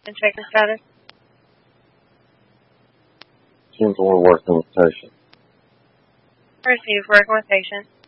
And check-in status? Seems we're working with patient. Receive working with patient.